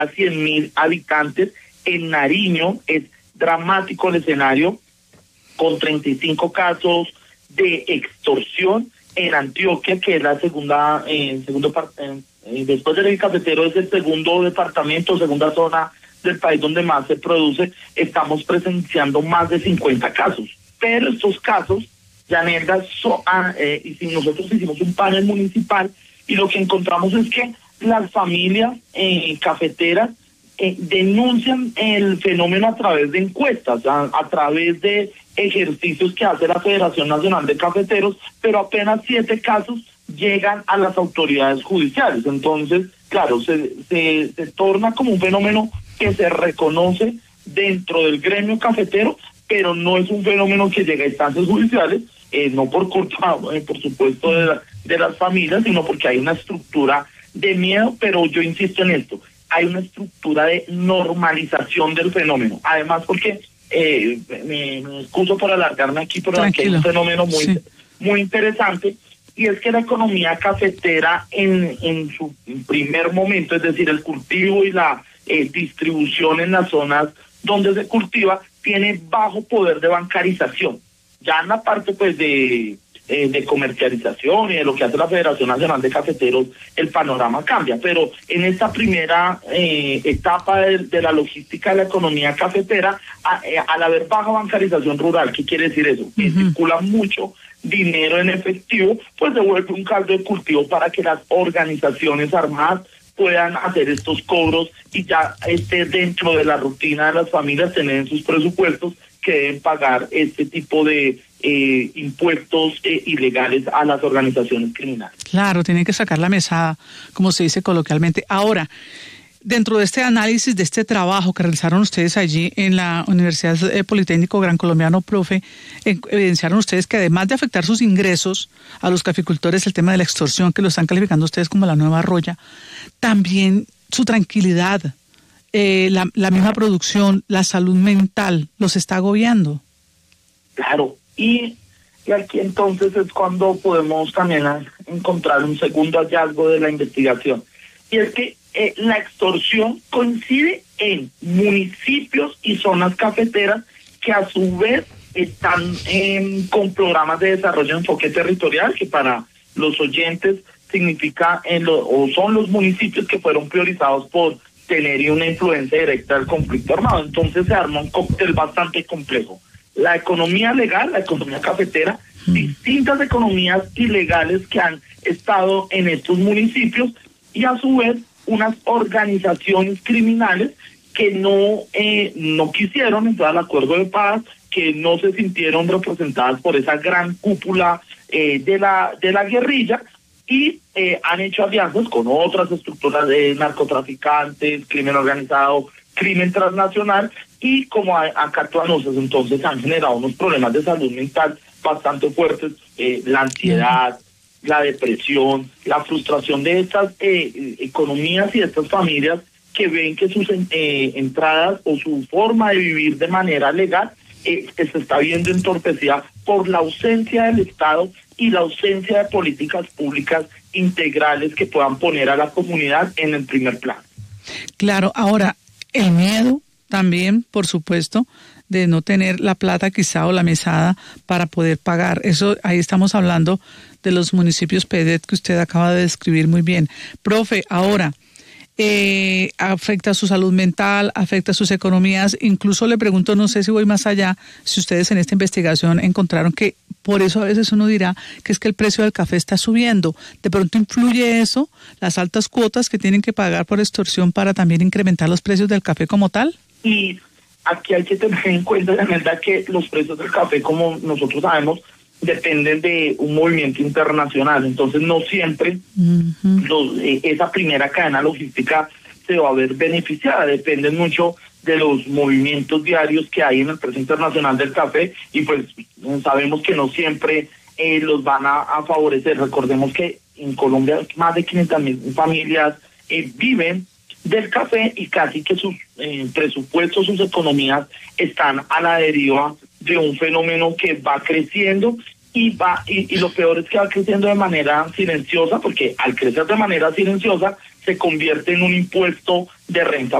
100.000 habitantes. En Nariño es dramático el escenario, con 35 casos de extorsión. En Antioquia, que es la después del cafetero, es el segundo departamento, segunda zona del país donde más se produce, estamos presenciando más de 50 casos. Pero estos casos, Yanelda, nosotros hicimos un panel municipal y lo que encontramos es que las familias cafeteras denuncian el fenómeno a través de encuestas, a través de ejercicios que hace la Federación Nacional de Cafeteros, pero apenas 7 casos llegan a las autoridades judiciales. Entonces, claro, se torna como un fenómeno que se reconoce dentro del gremio cafetero, pero no es un fenómeno que llega a instancias judiciales, no por culpa, por supuesto, de las familias, sino porque hay una estructura de miedo. Pero yo insisto en esto, hay una estructura de normalización del fenómeno. Además, porque me excuso por alargarme aquí, pero aquí hay un fenómeno muy interesante, y es que la economía cafetera en su primer momento, es decir, el cultivo y la distribución en las zonas donde se cultiva, tiene bajo poder de bancarización. Ya en la parte pues de comercialización y de lo que hace la Federación Nacional de Cafeteros, el panorama cambia, pero en esta primera etapa de la logística de la economía cafetera, al haber baja bancarización rural, ¿qué quiere decir eso? Que circula mucho dinero en efectivo, pues se vuelve un caldo de cultivo para que las organizaciones armadas puedan hacer estos cobros y ya esté dentro de la rutina de las familias tener en sus presupuestos que deben pagar este tipo de impuestos ilegales a las organizaciones criminales. Claro, tienen que sacar la mesada, como se dice coloquialmente. Ahora, dentro de este análisis, de este trabajo que realizaron ustedes allí en la Universidad Politécnico Gran Colombiano, profe, evidenciaron ustedes que además de afectar sus ingresos a los caficultores, el tema de la extorsión, que lo están calificando ustedes como la nueva roya, también su tranquilidad, la misma producción, la salud mental, los está agobiando. Claro, y aquí entonces es cuando podemos también encontrar un segundo hallazgo de la investigación, y es que la extorsión coincide en municipios y zonas cafeteras que a su vez están con programas de desarrollo de enfoque territorial, que para los oyentes significa o son los municipios que fueron priorizados por tener una influencia directa del conflicto armado. Entonces se arma un cóctel bastante complejo. La economía legal, la economía cafetera, distintas economías ilegales que han estado en estos municipios, y a su vez unas organizaciones criminales que no quisieron entrar al acuerdo de paz, que no se sintieron representadas por esa gran cúpula de la guerrilla, y han hecho alianzas con otras estructuras de narcotraficantes, crimen organizado, crimen transnacional, y como acá entonces han generado unos problemas de salud mental bastante fuertes, la ansiedad, la depresión, la frustración de estas economías y de estas familias que ven que sus entradas o su forma de vivir de manera legal se está viendo entorpecida por la ausencia del Estado y la ausencia de políticas públicas integrales que puedan poner a la comunidad en el primer plano. Claro, ahora, el miedo también, por supuesto, de no tener la plata quizá o la mesada para poder pagar. Eso, ahí estamos hablando de los municipios PEDET que usted acaba de describir muy bien. Profe, ahora, afecta su salud mental, afecta sus economías. Incluso le pregunto, no sé si voy más allá, si ustedes en esta investigación encontraron que por eso a veces uno dirá que es que el precio del café está subiendo. ¿De pronto influye eso, las altas cuotas que tienen que pagar por extorsión para también incrementar los precios del café como tal? Y aquí hay que tener en cuenta, la verdad, que los precios del café, como nosotros sabemos, dependen de un movimiento internacional. Entonces no siempre esa primera cadena logística se va a ver beneficiada. Depende mucho de los movimientos diarios que hay en el precio internacional del café, y pues sabemos que no siempre los van a favorecer. Recordemos que en Colombia más de 500.000 familias viven del café, y casi que sus presupuestos, sus economías están a la deriva de un fenómeno que va creciendo, y lo peor es que va creciendo de manera silenciosa, porque al crecer de manera silenciosa se convierte en un impuesto de renta